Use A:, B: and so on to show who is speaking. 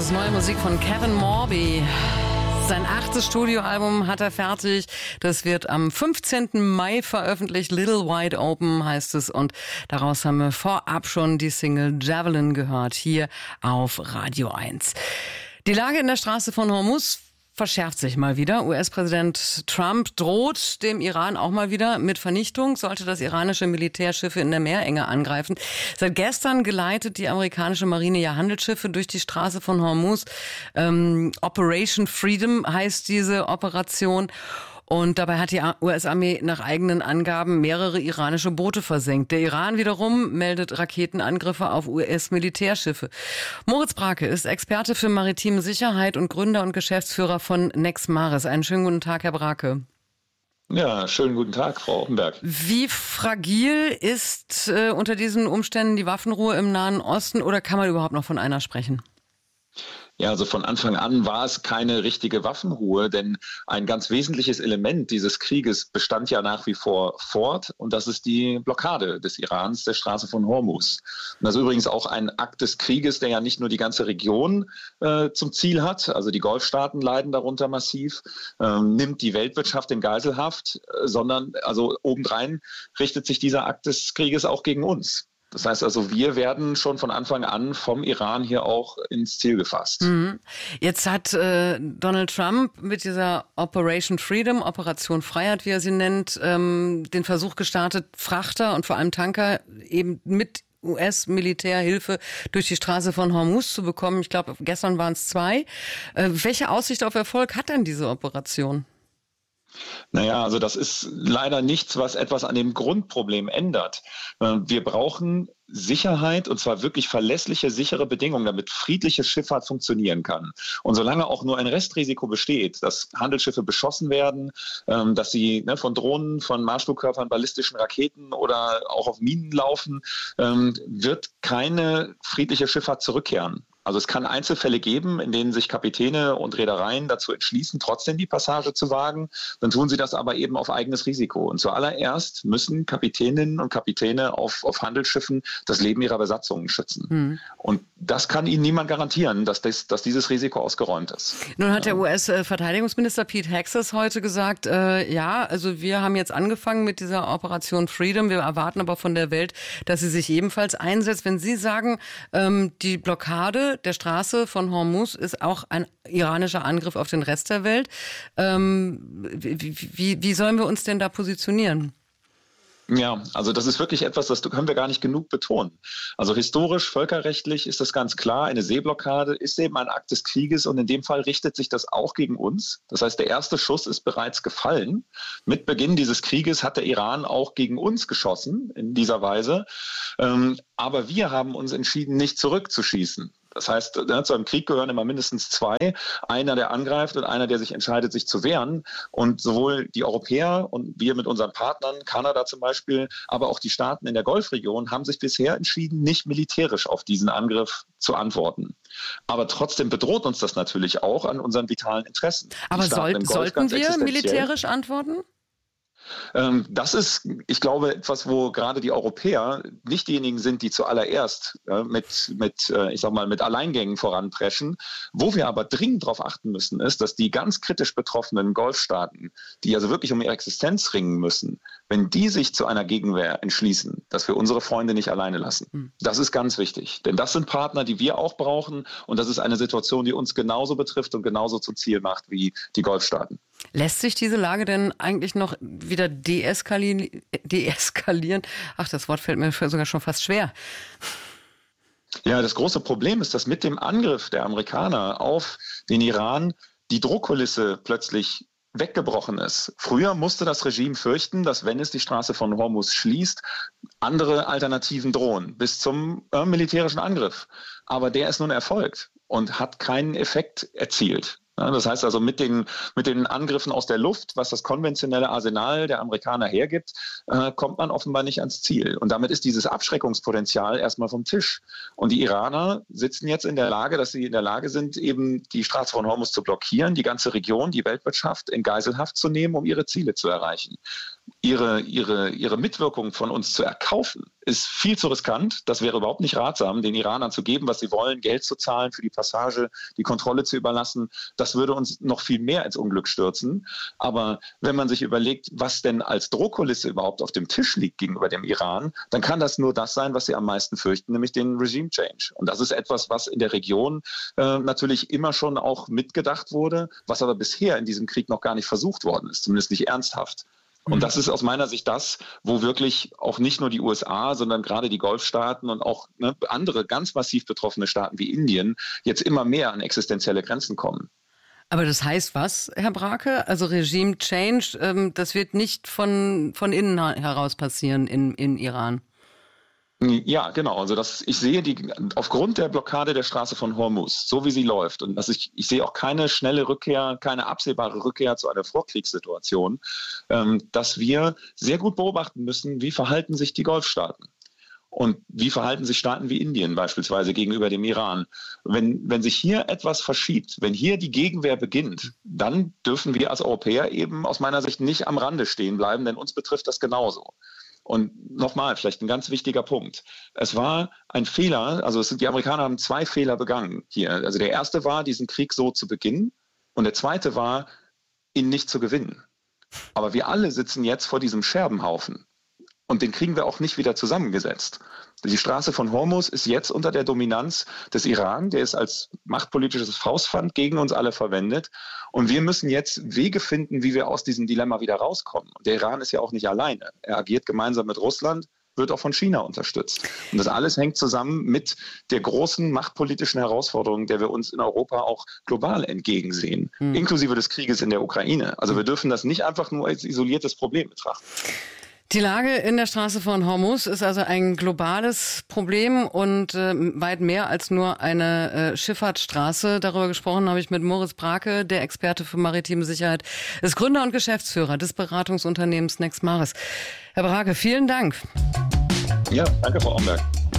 A: ist neue Musik von Kevin Morby. Sein 8. Studioalbum hat er fertig. Das wird am 15. Mai veröffentlicht. Little Wide Open heißt es. Und daraus haben wir vorab schon die Single Javelin gehört. Hier auf Radio 1. Die Lage in der Straße von Hormuz verschärft sich mal wieder. US-Präsident Trump droht dem Iran auch mal wieder mit Vernichtung, sollte das iranische Militär Schiffe in der Meerenge angreifen. Seit gestern geleitet die amerikanische Marine ja Handelsschiffe durch die Straße von Hormuz. Operation Freedom heißt diese Operation. Und dabei hat die US-Armee nach eigenen Angaben mehrere iranische Boote versenkt. Der Iran wiederum meldet Raketenangriffe auf US-Militärschiffe. Moritz Brake ist Experte für maritime Sicherheit und Gründer und Geschäftsführer von Nexmaris. Einen schönen guten Tag, Herr Brake.
B: Ja, schönen guten Tag, Frau Offenberg.
A: Wie fragil ist unter diesen Umständen die Waffenruhe im Nahen Osten oder kann man überhaupt noch von einer sprechen?
B: Ja, also von Anfang an war es keine richtige Waffenruhe, denn ein ganz wesentliches Element dieses Krieges bestand ja nach wie vor fort und das ist die Blockade des Irans der Straße von Hormuz. Und das ist übrigens auch ein Akt des Krieges, der ja nicht nur die ganze Region zum Ziel hat, also die Golfstaaten leiden darunter massiv, nimmt die Weltwirtschaft in Geiselhaft, sondern also obendrein richtet sich dieser Akt des Krieges auch gegen uns. Das heißt also, wir werden schon von Anfang an vom Iran hier auch ins Ziel gefasst.
A: Jetzt hat Donald Trump mit dieser Operation Freedom, Operation Freiheit, wie er sie nennt, den Versuch gestartet, Frachter und vor allem Tanker eben mit US-Militärhilfe durch die Straße von Hormuz zu bekommen. Ich glaube, gestern waren es 2. Welche Aussicht auf Erfolg hat denn diese Operation?
B: Naja, also das ist leider nichts, was etwas an dem Grundproblem ändert. Wir brauchen Sicherheit, und zwar wirklich verlässliche, sichere Bedingungen, damit friedliche Schifffahrt funktionieren kann. Und solange auch nur ein Restrisiko besteht, dass Handelsschiffe beschossen werden, dass sie von Drohnen, von Marschflugkörpern, ballistischen Raketen oder auch auf Minen laufen, wird keine friedliche Schifffahrt zurückkehren. Also es kann Einzelfälle geben, in denen sich Kapitäne und Reedereien dazu entschließen, trotzdem die Passage zu wagen. Dann tun sie das aber eben auf eigenes Risiko. Und zuallererst müssen Kapitäninnen und Kapitäne auf Handelsschiffen das Leben ihrer Besatzungen schützen. Und das kann ihnen niemand garantieren, dass dieses Risiko ausgeräumt ist.
A: Nun hat der US-Verteidigungsminister Pete Hegseth heute gesagt, also wir haben jetzt angefangen mit dieser Operation Freedom. Wir erwarten aber von der Welt, dass sie sich ebenfalls einsetzt. Wenn Sie sagen, die Blockade der Straße von Hormuz ist auch ein iranischer Angriff auf den Rest der Welt. Wie sollen wir uns denn da positionieren?
B: Ja, also das ist wirklich etwas, das können wir gar nicht genug betonen. Also historisch, völkerrechtlich ist das ganz klar, eine Seeblockade ist eben ein Akt des Krieges und in dem Fall richtet sich das auch gegen uns. Das heißt, der erste Schuss ist bereits gefallen. Mit Beginn dieses Krieges hat der Iran auch gegen uns geschossen in dieser Weise. Aber wir haben uns entschieden, nicht zurückzuschießen. Das heißt, zu einem Krieg gehören immer mindestens 2. Einer, der angreift und einer, der sich entscheidet, sich zu wehren. Und sowohl die Europäer und wir mit unseren Partnern, Kanada zum Beispiel, aber auch die Staaten in der Golfregion haben sich bisher entschieden, nicht militärisch auf diesen Angriff zu antworten. Aber trotzdem bedroht uns das natürlich auch an unseren vitalen Interessen.
A: Aber sollten wir militärisch antworten?
B: Das ist, ich glaube, etwas, wo gerade die Europäer nicht diejenigen sind, die zuallererst mit Alleingängen voranpreschen. Wo wir aber dringend darauf achten müssen, ist, dass die ganz kritisch betroffenen Golfstaaten, die also wirklich um ihre Existenz ringen müssen, wenn die sich zu einer Gegenwehr entschließen, dass wir unsere Freunde nicht alleine lassen. Das ist ganz wichtig, denn das sind Partner, die wir auch brauchen und das ist eine Situation, die uns genauso betrifft und genauso zum Ziel macht wie die Golfstaaten.
A: Lässt sich diese Lage denn eigentlich noch wieder deeskalieren? Ach, das Wort fällt mir sogar schon fast schwer.
B: Ja, das große Problem ist, dass mit dem Angriff der Amerikaner auf den Iran die Drohkulisse plötzlich weggebrochen ist. Früher musste das Regime fürchten, dass wenn es die Straße von Hormuz schließt, andere Alternativen drohen, bis zum militärischen Angriff. Aber der ist nun erfolgt und hat keinen Effekt erzielt. Ja, das heißt also, mit den Angriffen aus der Luft, was das konventionelle Arsenal der Amerikaner hergibt, kommt man offenbar nicht ans Ziel. Und damit ist dieses Abschreckungspotenzial erstmal vom Tisch. Und die Iraner sitzen jetzt in der Lage, dass sie in der Lage sind, eben die Straße von Hormuz zu blockieren, die ganze Region, die Weltwirtschaft in Geiselhaft zu nehmen, um ihre Ziele zu erreichen. ihre Mitwirkung von uns zu erkaufen, ist viel zu riskant. Das wäre überhaupt nicht ratsam, den Iranern zu geben, was sie wollen, Geld zu zahlen für die Passage, die Kontrolle zu überlassen. Das würde uns noch viel mehr ins Unglück stürzen. Aber wenn man sich überlegt, was denn als Drohkulisse überhaupt auf dem Tisch liegt gegenüber dem Iran, dann kann das nur das sein, was sie am meisten fürchten, nämlich den Regime Change. Und das ist etwas, was in der Region natürlich immer schon auch mitgedacht wurde, was aber bisher in diesem Krieg noch gar nicht versucht worden ist, zumindest nicht ernsthaft. Und das ist aus meiner Sicht das, wo wirklich auch nicht nur die USA, sondern gerade die Golfstaaten und auch andere ganz massiv betroffene Staaten wie Indien jetzt immer mehr an existenzielle Grenzen kommen.
A: Aber das heißt was, Herr Brake? Also Regime Change, das wird nicht von innen heraus passieren in Iran.
B: Ja, genau. Also ich sehe aufgrund der Blockade der Straße von Hormuz, so wie sie läuft, und ich sehe auch keine schnelle Rückkehr, keine absehbare Rückkehr zu einer Vorkriegssituation, dass wir sehr gut beobachten müssen, wie verhalten sich die Golfstaaten. Und wie verhalten sich Staaten wie Indien beispielsweise gegenüber dem Iran? Wenn sich hier etwas verschiebt, wenn hier die Gegenwehr beginnt, dann dürfen wir als Europäer eben aus meiner Sicht nicht am Rande stehen bleiben, denn uns betrifft das genauso. Und nochmal, vielleicht ein ganz wichtiger Punkt. Es war ein Fehler, also die Amerikaner haben 2 Fehler begangen hier. Also der erste war, diesen Krieg so zu beginnen, und der zweite war, ihn nicht zu gewinnen. Aber wir alle sitzen jetzt vor diesem Scherbenhaufen. Und den kriegen wir auch nicht wieder zusammengesetzt. Die Straße von Hormuz ist jetzt unter der Dominanz des Iran, der ist als machtpolitisches Faustpfand gegen uns alle verwendet. Und wir müssen jetzt Wege finden, wie wir aus diesem Dilemma wieder rauskommen. Und der Iran ist ja auch nicht alleine. Er agiert gemeinsam mit Russland, wird auch von China unterstützt. Und das alles hängt zusammen mit der großen machtpolitischen Herausforderung, der wir uns in Europa auch global entgegensehen, inklusive des Krieges in der Ukraine. Also wir dürfen das nicht einfach nur als isoliertes Problem betrachten.
A: Die Lage in der Straße von Hormuz ist also ein globales Problem und weit mehr als nur eine Schifffahrtsstraße. Darüber gesprochen habe ich mit Moritz Brake, der Experte für maritime Sicherheit, ist Gründer und Geschäftsführer des Beratungsunternehmens Nexmaris. Herr Brake, vielen Dank.
B: Ja, danke, Frau Aumberg.